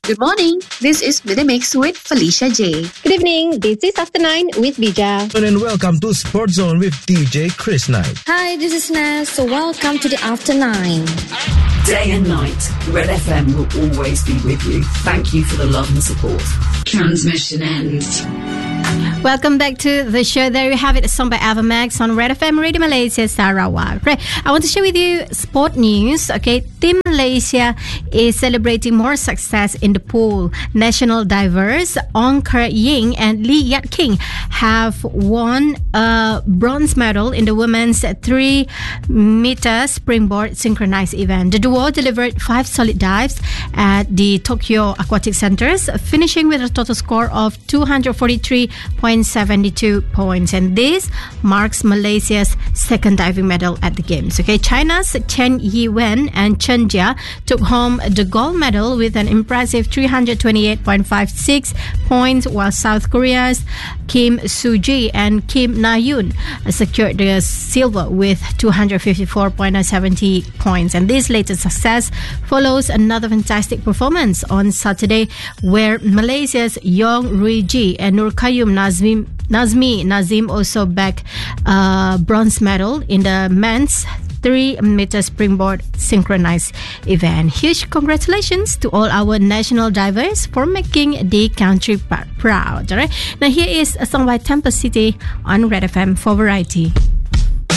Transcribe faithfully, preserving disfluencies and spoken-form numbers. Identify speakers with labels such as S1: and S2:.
S1: Good morning. This is Minimix with Felicia J.
S2: Good evening. This is After Nine with Bija.
S3: And welcome to Sports Zone with D J Chris Knight.
S4: Hi, this is Naz. So welcome to the After Nine.
S5: Day and night, Red F M will always be with you. Thank you for the love and support. Transmission ends.
S6: Welcome back to the show. There you have it, a song by Ava Max on Red F M Radio Malaysia Sarawak. Right, I want to share with you sport news. Okay, Team Malaysia is celebrating more success in the pool. National divers Ong Kerr Ying and Lee Yat King have won a bronze medal in the women's three meter springboard synchronized event. The duo delivered five solid dives at the Tokyo Aquatic Centers, finishing with a total score of two hundred forty-three point seven two points, and this marks Malaysia's second diving medal at the games. Okay, China's Chen Yiwen and Chen Jia took home the gold medal with an impressive three hundred twenty-eight point five six points, while South Korea's Kim Soo-ji and Kim Na-yoon secured the silver with two hundred fifty-four point seven zero points. And this latest success follows another fantastic performance on Saturday, where Malaysia's Yong Rui Ji and Nur Qayyum Nazmi Nazmi Nazim also bagged a bronze medal in the men's three meter springboard synchronized event. Huge congratulations to all our national divers for making the country proud. All right. Now here is a song by Temple City on Red F M for Variety.